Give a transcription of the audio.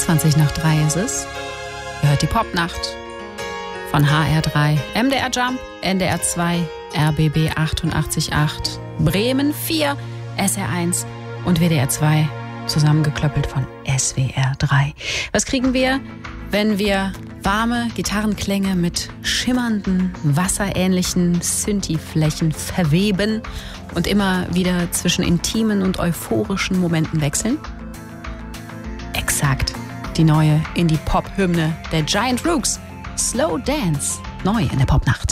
3:22 ist es. Ihr hört die Popnacht von HR3, MDR Jump, NDR 2, RBB 88.8, Bremen 4, SR1 und WDR 2, zusammengeklöppelt von SWR 3. Was kriegen wir, wenn wir warme Gitarrenklänge mit schimmernden, wasserähnlichen Synthi-Flächen verweben und immer wieder zwischen intimen und euphorischen Momenten wechseln? Exakt, die neue Indie-Pop-Hymne der Giant Rooks, Slow Dance, neu in der Popnacht.